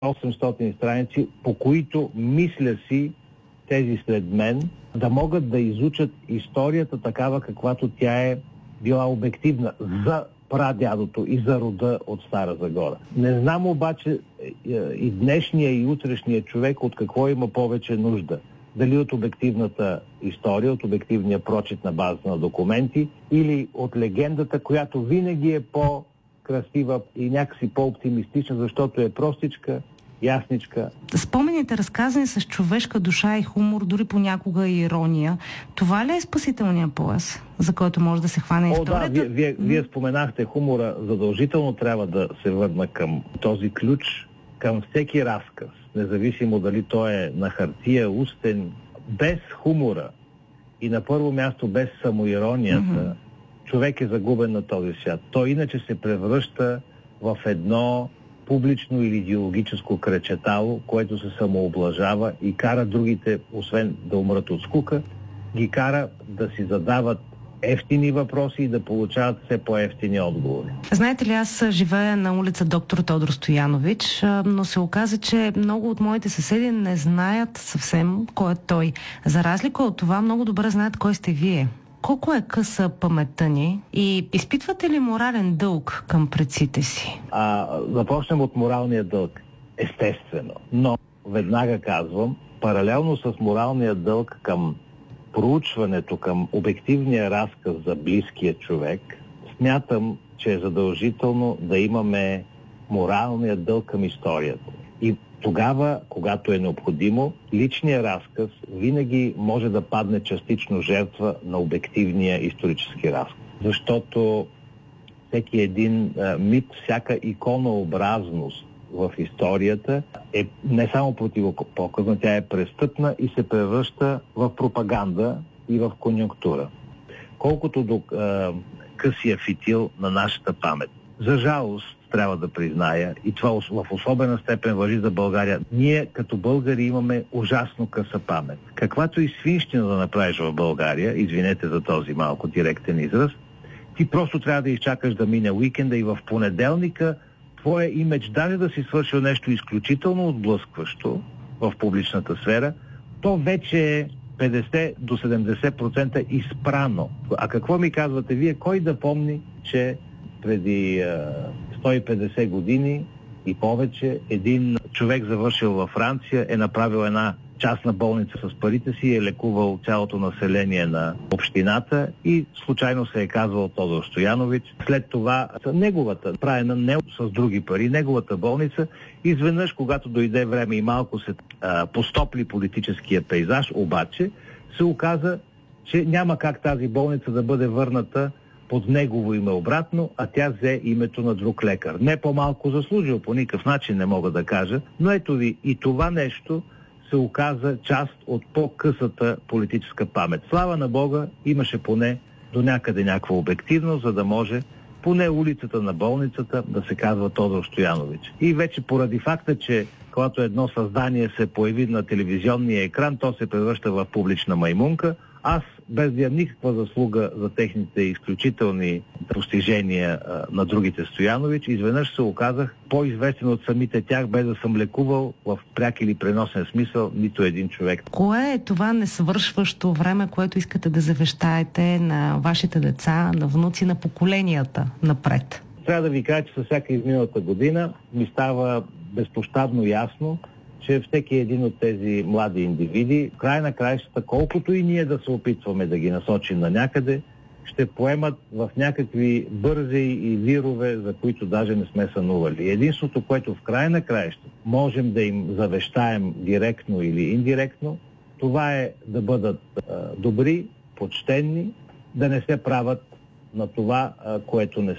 800 страници, по които, мисля си, тези след мен, да могат да изучат историята такава, каквато тя е била обективна за прадядото и за рода от Стара Загора. Не знам обаче и днешния и утрешния човек от какво има повече нужда. Дали от обективната история, от обективния прочит на база на документи или от легендата, която винаги е по-красива и някакси по-оптимистична, защото е простичка, ясничка. Спомените, разказани с човешка душа и хумор, дори понякога и ирония, това ли е спасителният пояс, за който може да се хване историята? Да, вие споменахте хумора. Задължително трябва да се върна към този ключ, към всеки разказ, независимо дали той е на хартия, устен, без хумора и на първо място без самоиронията, човек е загубен на този свят. Той иначе се превръща в едно публично или идеологическо кречетало, което се самооблажава и кара другите, освен да умрат от скука, ги кара да си задават ефтини въпроси и да получават все по-ефтини отговори. Знаете ли, аз живея на улица Доктор Тодор Стоянович, но се оказа, че много от моите съседи не знаят съвсем кой е той. За разлика от това, много добре знаят кой сте вие. Колко е къса паметта ни и изпитвате ли морален дълг към предците си? Започнем от моралния дълг. Естествено. Но веднага казвам, паралелно с моралния дълг към проучването, към обективния разказ за близкия човек, смятам, че е задължително да имаме моралния дълг към историята. И тогава, когато е необходимо, личният разказ винаги може да падне частично жертва на обективния исторически разказ. Защото всеки един мит, всяка иконообразност в историята е не само противопоказна, тя е престъпна и се превръща в пропаганда и в конюнктура. Колкото до късия фитил на нашата памет. За жалост, трябва да призная, и това в особена степен важи за България, ние като българи имаме ужасно къса памет. Каквато и свинщина да направиш в България, извинете за този малко директен израз, ти просто трябва да изчакаш да мине уикенда и в понеделника твоя имидж, даже да си свършил нещо изключително отблъскващо в публичната сфера, то вече е 50 до 70% изпрано. А какво ми казвате вие? Кой да помни, че преди 150 години и повече един човек, завършил във Франция, е направил една частна болница с парите си, е лекувал цялото население на общината и случайно се е казвал Тодор Стоянович. След това неговата, правена не с други пари, неговата болница, изведнъж, когато дойде време и малко се постопли политическия пейзаж, обаче се оказа, че няма как тази болница да бъде върната под негово име обратно, а тя взе името на друг лекар. Не по-малко заслужил, по никакъв начин не мога да кажа, но ето ви, и това нещо се оказа част от по-късата политическа памет. Слава на Бога, имаше поне до някъде някаква обективност, за да може поне улицата на болницата да се казва Тодор Стоянович. И вече поради факта, че когато едно създание се появи на телевизионния екран, то се превръща в публична маймунка. Аз, без да имам никаква заслуга за техните изключителни постижения на другите Стоянович, изведнъж се оказах по-известен от самите тях, без да съм лекувал в пряк или преносен смисъл нито един човек. Кое е това несвършващо време, което искате да завещаете на вашите деца, на внуци, на поколенията напред? Трябва да ви кажа, че със всяка изминалата година ми става безпощадно ясно, че всеки един от тези млади индивиди, в край на краищата, колкото и ние да се опитваме да ги насочим на някъде, ще поемат в някакви бързи и вирове, за които даже не сме сънували. Единството, което в край на краищата можем да им завещаем директно или индиректно, това е да бъдат добри, почтенни, да не се правят на това, което не